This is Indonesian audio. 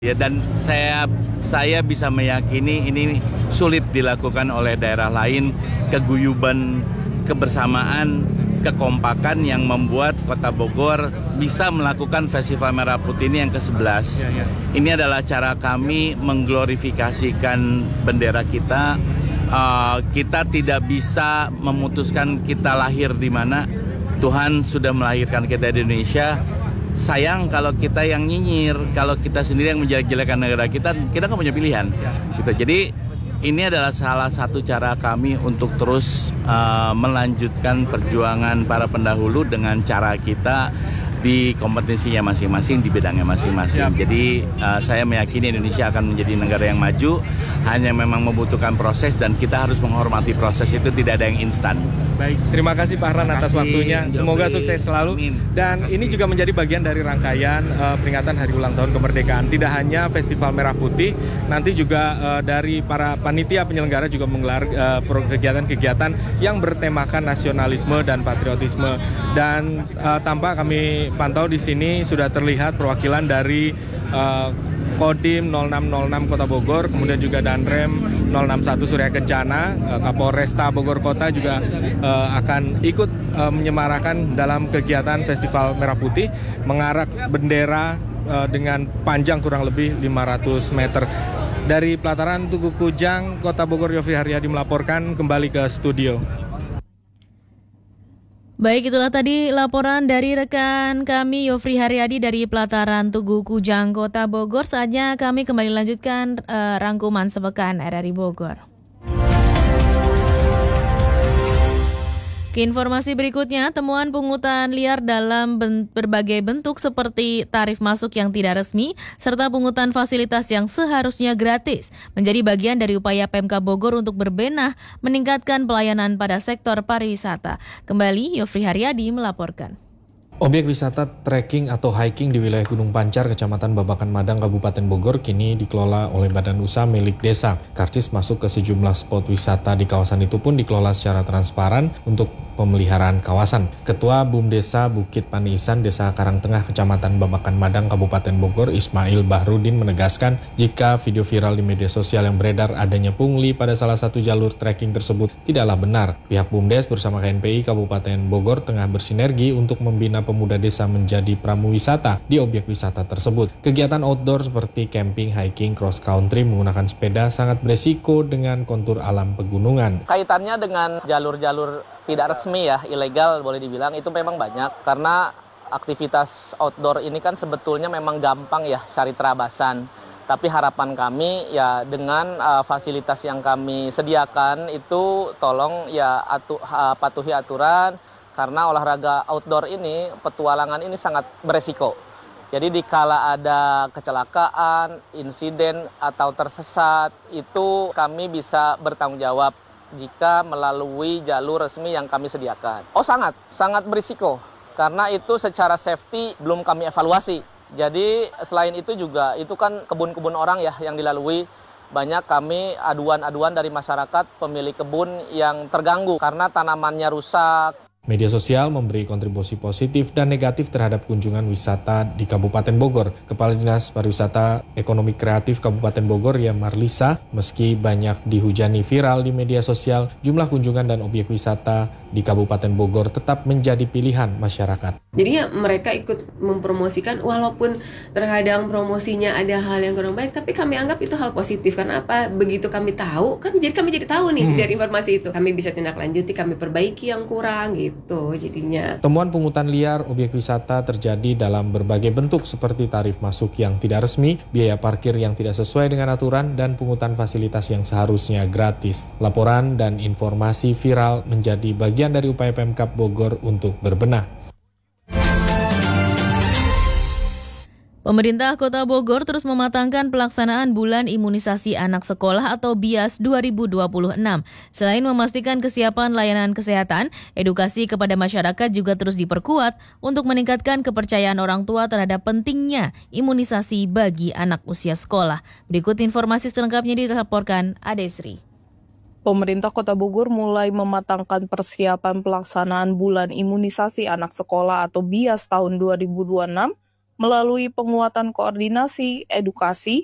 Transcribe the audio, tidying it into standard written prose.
Ya, dan saya bisa meyakini ini sulit dilakukan oleh daerah lain, keguyuban, kebersamaan, kekompakan yang membuat Kota Bogor bisa melakukan Festival Merah Putih ini yang ke-11. Ini adalah cara kami mengglorifikasikan bendera kita. Kita tidak bisa memutuskan kita lahir di mana. Tuhan sudah melahirkan kita di Indonesia. Sayang kalau kita yang nyinyir, kalau kita sendiri yang menjelek-jelekan negara kita nggak punya pilihan. Gitu. Jadi ini adalah salah satu cara kami untuk terus melanjutkan perjuangan para pendahulu dengan cara kita di kompetisinya masing-masing, di bidangnya masing-masing. Jadi saya meyakini Indonesia akan menjadi negara yang maju, hanya memang membutuhkan proses dan kita harus menghormati proses itu, tidak ada yang instan. Baik, terima kasih Pak Harlan atas waktunya. Semoga sukses selalu. Amin. Dan ini juga menjadi bagian dari rangkaian peringatan Hari Ulang Tahun Kemerdekaan. Tidak hanya Festival Merah Putih, nanti juga dari para panitia penyelenggara juga menggelar kegiatan-kegiatan yang bertemakan nasionalisme dan patriotisme. Dan tanpa kami pantau di sini sudah terlihat perwakilan dari Kodim 0606 Kota Bogor, kemudian juga Danrem 061 Surya Kencana, Kapolresta Bogor Kota juga akan ikut menyemarakan dalam kegiatan Festival Merah Putih, mengarak bendera dengan panjang kurang lebih 500 meter. Dari pelataran Tugu Kujang, Kota Bogor, Yofri Haryadi melaporkan kembali ke studio. Baik, itulah tadi laporan dari rekan kami Yofri Haryadi dari pelataran Tugu Kujang, Kota Bogor. Saatnya kami kembali lanjutkan rangkuman sepekan RRI Bogor. Ke informasi berikutnya, temuan pungutan liar dalam berbagai bentuk seperti tarif masuk yang tidak resmi, serta pungutan fasilitas yang seharusnya gratis, menjadi bagian dari upaya Pemkab Bogor untuk berbenah meningkatkan pelayanan pada sektor pariwisata. Kembali, Yofri Haryadi melaporkan. Objek wisata trekking atau hiking di wilayah Gunung Pancar, Kecamatan Babakan Madang, Kabupaten Bogor kini dikelola oleh badan usaha milik desa. Karcis masuk ke sejumlah spot wisata di kawasan itu pun dikelola secara transparan untuk pemeliharaan kawasan. Ketua BUM Desa Bukit Paniisan, Desa Karangtengah, Kecamatan Babakan Madang, Kabupaten Bogor, Ismail Bahrudin menegaskan jika video viral di media sosial yang beredar adanya pungli pada salah satu jalur trekking tersebut tidaklah benar. Pihak BUMDes bersama KNPI Kabupaten Bogor tengah bersinergi untuk membina pemuda desa menjadi pramuwisata di objek wisata tersebut. Kegiatan outdoor seperti camping, hiking, cross country menggunakan sepeda sangat beresiko dengan kontur alam pegunungan. Kaitannya dengan jalur-jalur tidak resmi ya, ilegal boleh dibilang, itu memang banyak karena aktivitas outdoor ini kan sebetulnya memang gampang ya cari terabasan. Tapi harapan kami ya dengan fasilitas yang kami sediakan itu tolong ya patuhi aturan. Karena olahraga outdoor ini, petualangan ini sangat beresiko. Jadi dikala ada kecelakaan, insiden, atau tersesat, itu kami bisa bertanggung jawab jika melalui jalur resmi yang kami sediakan. Oh sangat berisiko. Karena itu secara safety belum kami evaluasi. Jadi selain itu juga, itu kan kebun-kebun orang ya yang dilalui. Banyak kami aduan-aduan dari masyarakat pemilik kebun yang terganggu karena tanamannya rusak. Media sosial memberi kontribusi positif dan negatif terhadap kunjungan wisata di Kabupaten Bogor. Kepala Dinas Pariwisata Ekonomi Kreatif Kabupaten Bogor, Ya Marlisa, meski banyak dihujani viral di media sosial, jumlah kunjungan dan objek wisata di Kabupaten Bogor tetap menjadi pilihan masyarakat. Jadi ya mereka ikut mempromosikan, walaupun terkadang promosinya ada hal yang kurang baik, tapi kami anggap itu hal positif. Karena apa? Begitu kami tahu, kami jadi tahu nih dari informasi itu. Kami bisa tindak lanjuti, kami perbaiki yang kurang gitu jadinya. Temuan pungutan liar objek wisata terjadi dalam berbagai bentuk seperti tarif masuk yang tidak resmi, biaya parkir yang tidak sesuai dengan aturan, dan pungutan fasilitas yang seharusnya gratis. Laporan dan informasi viral menjadi bagian dari upaya Pemkab Bogor untuk berbenah. Pemerintah Kota Bogor terus mematangkan pelaksanaan Bulan Imunisasi Anak Sekolah atau BIAS 2026. Selain memastikan kesiapan layanan kesehatan, edukasi kepada masyarakat juga terus diperkuat untuk meningkatkan kepercayaan orang tua terhadap pentingnya imunisasi bagi anak usia sekolah. Berikut informasi selengkapnya dilaporkan Adesri. Pemerintah Kota Bogor mulai mematangkan persiapan pelaksanaan Bulan Imunisasi Anak Sekolah atau BIAS tahun 2026 melalui penguatan koordinasi, edukasi,